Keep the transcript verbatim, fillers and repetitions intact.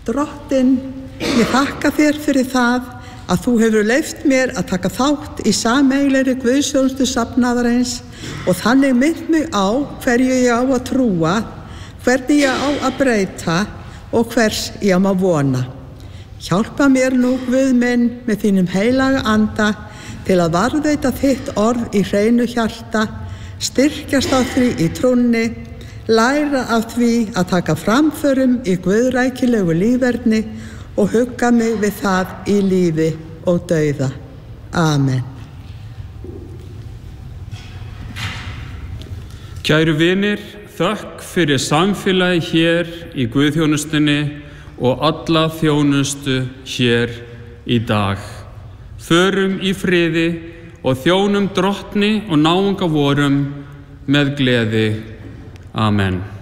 Drottinn, ég þakka þér fyrir það að þú hefur leyft mér að taka þátt í sameiginlegri guðsþjónustu safnaðarins og þannig minnt mig á hverju ég á að trúa, hvernig ég á að breyta og hvers ég á að vona. Hjálpa mér nú, Guð minn, með þínum heilaga anda til að varðveita þitt orð í hreinu hjarta, styrkjast á því í trúnni, læra af því að taka framförum í guðrækilegu lífverðni og hugga mig við það í lífi og dauða. Amen. Kæru vinir, þökk fyrir samfélagi hér í guðþjónustunni og alla þjónustu hér í dag. Förum í friði og þjónum Drottni og náunga vorum með gleði. Amen.